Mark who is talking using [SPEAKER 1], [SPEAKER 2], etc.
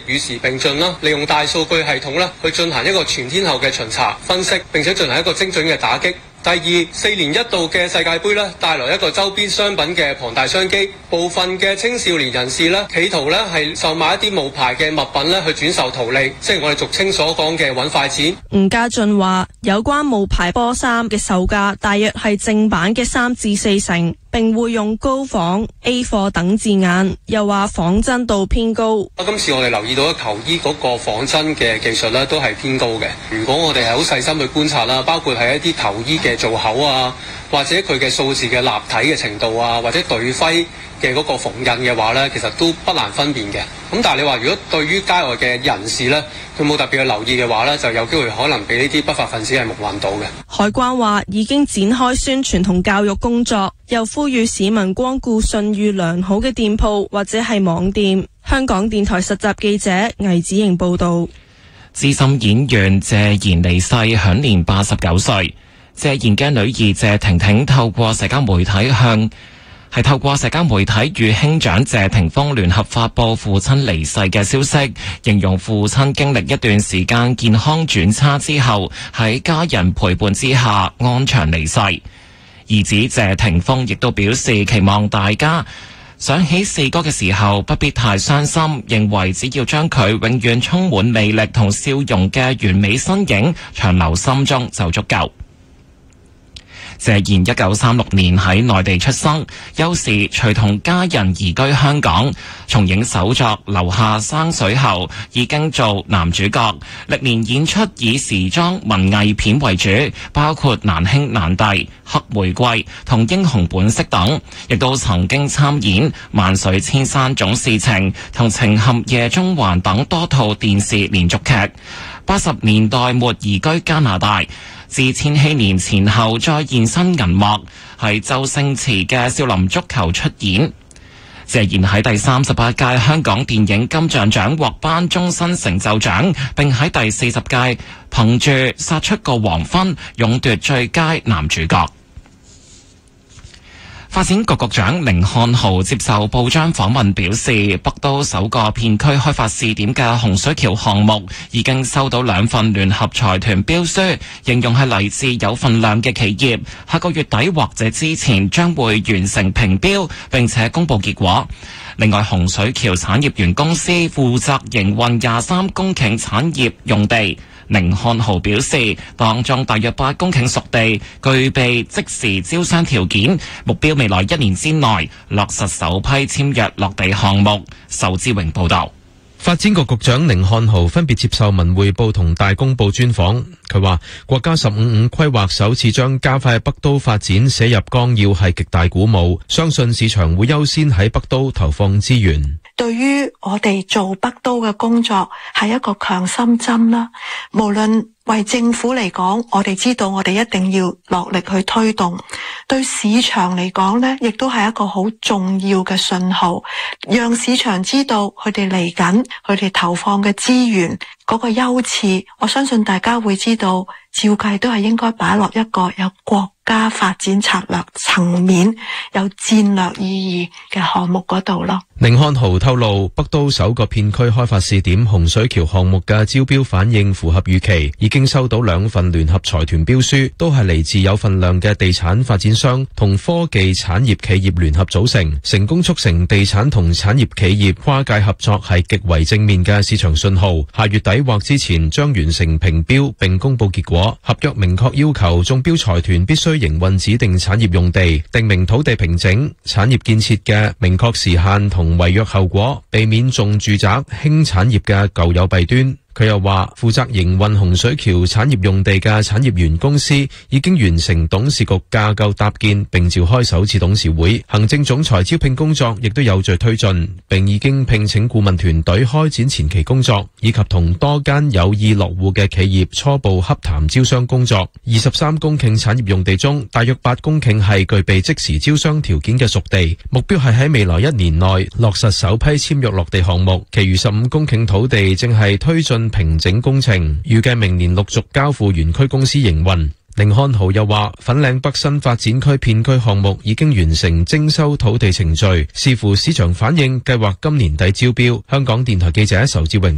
[SPEAKER 1] 與時並進啦，利用大數據系統啦去進行一個全天候嘅巡查分析，並且進行一個精準嘅打擊。第二，4年一度嘅世界盃咧，帶來一個周邊商品嘅龐大商機。部分嘅青少年人士咧，企圖咧係售賣一啲冒牌嘅物品咧，去轉售圖利，即係我哋俗稱所講嘅揾快錢。
[SPEAKER 2] 吳家俊話：有關冒牌波衫嘅售價大約係正版嘅3至4成，並會用高仿、A 貨等字眼，又話仿真度偏高。
[SPEAKER 1] 今次我哋留意到球衣嗰個仿真嘅技術咧，都係偏高嘅。如果我哋係好細心去觀察啦，包括係一啲球衣嘅造口啊，或者佢嘅數字嘅立體嘅程度啊，或者隊徽嘅嗰個縫印嘅話呢，其實都不難分辨嘅。咁但係你話如果對於街外嘅人士呢，佢冇特別嘅留意嘅話呢，就有機會可能俾呢啲不法分子係目混到嘅。
[SPEAKER 2] 海關話已經展開宣傳同教育工作，又呼籲市民光顧信譽良好嘅店鋪或者係網店。香港電台實習記者魏子瑩報道。
[SPEAKER 3] 資深演員謝賢離世，享年89歲。謝賢嘅女兒謝婷婷透過社交媒體與兄長謝霆鋒聯合發佈父親離世嘅消息，形容父親經歷一段時間健康轉差之後，喺家人陪伴之下安詳離世。兒子謝霆鋒亦都表示期望大家想起四哥嘅時候不必太傷心，認為只要將佢永遠充滿魅力同笑容嘅完美身影長留心中就足夠。謝賢1936年喺內地出生，幼時隨同家人移居香港。從影手作留下生水後，已經做男主角，歷年演出以時裝文藝片為主，包括《難兄難弟》、《黑玫瑰》同《英雄本色》等，亦都曾經參演《萬水千山總是情》同《情陷夜中環》等多套電視連續劇。80年代末移居加拿大，自2000年前後再現身銀幕，喺周星馳嘅《少林足球》出演。謝賢喺第38屆香港電影金像獎獲頒終身成就獎，並喺第40屆憑住《殺出個黃昏》勇奪最佳男主角。發展局局長甯漢豪接受報章訪問表示，北都首個片區開發試點嘅洪水橋項目已經收到2份聯合財團標書，形容係嚟自有份量嘅企業，下個月底或者之前將會完成評標並且公佈結果。另外，洪水橋產業園公司負責營運23公頃產業用地。甯漢豪表示，當中大約8公頃熟地具備即時招商條件，目標未來1年之內落實首批簽約落地項目。仇志榮報道。
[SPEAKER 4] 發展局局長甯漢豪分別接受文匯報同大公報專訪，佢話國家15/5規劃首次將加快北都發展寫入綱要係極大鼓舞，相信市場會優先喺北都投放資源。
[SPEAKER 5] 對於我哋做北都嘅工作係一個強心針啦，無論為政府嚟講，我哋知道我哋一定要落力去推動，對市場嚟講呢，亦都係一個好重要嘅信號，讓市場知道佢哋嚟緊，佢哋投放嘅資源嗰個優次，我相信大家會知道，照計都係應該擺落一個有國家發展策略層面、有戰略意義嘅項目嗰度咯。
[SPEAKER 4] 甯漢豪透露，北都首個片區開發試點洪水橋項目嘅招標反應符合預期，已經收到2份聯合財團標書，都係嚟自有份量嘅地產發展商同科技產業企業聯合組成，成功促成地產同產業企業跨界合作係極為正面嘅市場信號。下月底或之前將完成評標並公佈結果，合約明確要求中標財團必須營運指定產業用地，定明土地平整、產業建設嘅明確時限同違約後果，避免重住宅輕產業嘅舊有弊端。佢又話，負責營運洪水橋產業用地嘅產業園公司已經完成董事局架構搭建並召開首次董事會，行政總裁招聘工作亦都有序推進，並已經聘請顧問團隊開展前期工作，以及同多間有意落戶嘅企業初步洽談招商工作。23公頃產業用地中，大約8公頃係具備即時招商條件嘅熟地，目標係喺未來1年內落實首批簽約落地項目，其餘15公頃土地正係推進平整工程，預計明年陸續交付園區公司營運。甯漢豪又話，粉嶺北新發展區片區項目已經完成徵收土地程序，視乎市場反應，計劃今年底招標。香港電台記者仇志榮